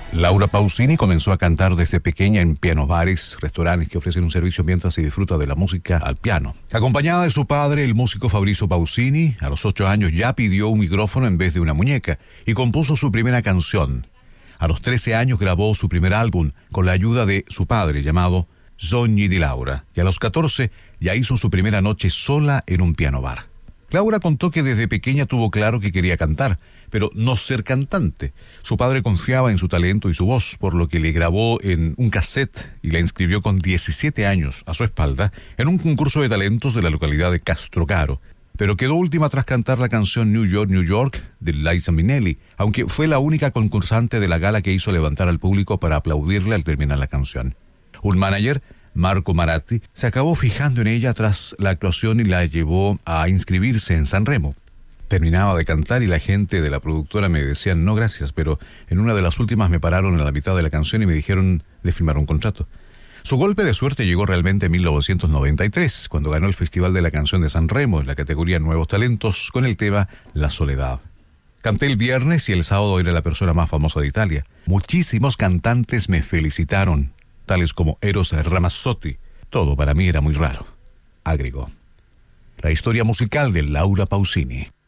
Laura Pausini comenzó a cantar desde pequeña en pianos bares, restaurantes que ofrecen un servicio mientras se disfruta de la música al piano. Acompañada de su padre, el músico Fabrizio Pausini, a los 8 años ya pidió un micrófono en vez de una muñeca y compuso su primera canción. A los 13 años grabó su primer álbum con la ayuda de su padre llamado Sogni di Laura, y a los 14 ya hizo su primera noche sola en un piano bar. Laura contó que desde pequeña tuvo claro que quería cantar, pero no ser cantante. Su padre confiaba en su talento y su voz, por lo que le grabó en un cassette y la inscribió con 17 años a su espalda en un concurso de talentos de la localidad de Castrocaro. Pero quedó última tras cantar la canción New York, New York de Liza Minnelli, aunque fue la única concursante de la gala que hizo levantar al público para aplaudirle al terminar la canción. Un manager, Marco Maratti, se acabó fijando en ella tras la actuación y la llevó a inscribirse en Sanremo. Terminaba de cantar y la gente de la productora me decían no gracias, pero en una de las últimas me pararon en la mitad de la canción y me dijeron de firmar un contrato. Su golpe de suerte llegó realmente en 1993, cuando ganó el Festival de la Canción de Sanremo en la categoría Nuevos Talentos con el tema La Soledad. Canté el viernes y el sábado era la persona más famosa de Italia. Muchísimos cantantes me felicitaron, tales como Eros Ramazzotti. Todo para mí era muy raro, agregó. La historia musical de Laura Pausini.